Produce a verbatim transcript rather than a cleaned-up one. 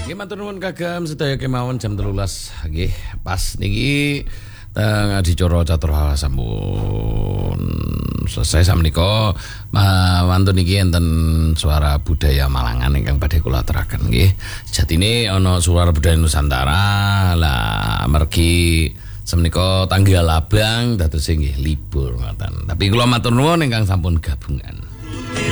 Nggih matur nuwun kagem sedaya kemawon jam telulas nggih pas niki teng adicara catur sampun selesai samnika wonten niki enten suara budaya Malangan ingkang badhe kula aturaken nggih. Sejatine ana suara budaya Nusantara lah mergi semenika tanggal abang dados nggih libur ngoten. Tapi kula matur nuwun ingkang sampun gabungan.